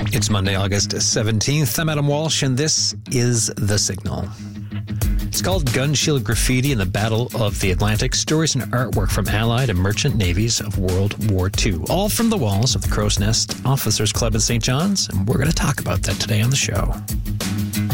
It's Monday, August 17th. I'm Adam Walsh, and this is The Signal. It's called Gun Shield Graffiti in the Battle of the Atlantic, stories and artwork from Allied and merchant navies of World War II, all from the walls of the Crow's Nest Officers Club in St. John's, and we're going to talk about that today on the show.